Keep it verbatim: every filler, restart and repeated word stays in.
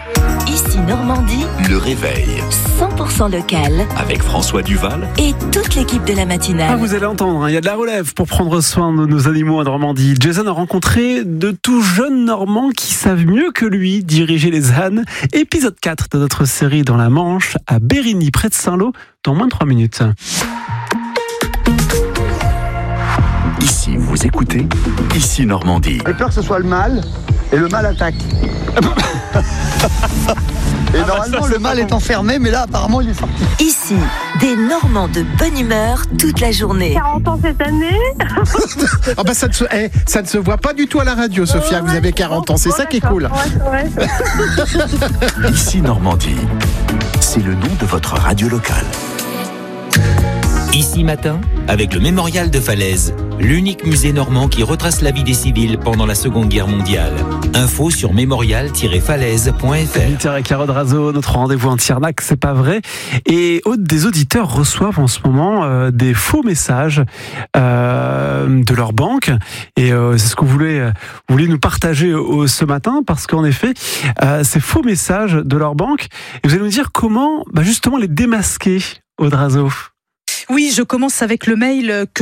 Ici Normandie, Le réveil cent pour cent local avec François Duval. et toute l'équipe de la Ah, matinale. vous allez entendre, hein, il y a de la relève pour prendre soin de nos animaux en Normandie. Jason a rencontré de tout jeunes Normands qui savent mieux que lui diriger les ânes. Épisode quatre de notre série Dans la Manche, à Bérigny, près de Saint-Lô, dans moins de trois minutes. Ici, vous écoutez Ici Normandie. J'ai peur que ce soit le mâle, et le mâle attaque. Et normalement, le mâle est enfermé, mais là, apparemment, il est sorti. Ici, des Normands de bonne humeur toute la journée. quarante ans cette année. Ah bah ça, ne se, eh, ça ne se voit pas du tout à la radio, Sophia, vous avez quarante ans, c'est ça qui est cool. Ouais, ouais. Ici Normandie. C'est le nom de votre radio locale. Ici Matin, avec le Mémorial de Falaise, l'unique musée normand qui retrace la vie des civils pendant la Seconde Guerre mondiale. Info sur mémorial tiret falaise point f r. Peter et Caro Drazo, notre rendez-vous en Tiernac, c'est pas vrai. Et des auditeurs reçoivent en ce moment euh, des faux messages euh, de leur banque. Et euh, c'est ce que vous voulez, euh, vous voulez nous partager euh, ce matin, parce qu'en effet, euh, ces faux messages de leur banque, et vous allez nous dire comment bah, justement les démasquer, au Drazo. Oui, je commence avec le mail que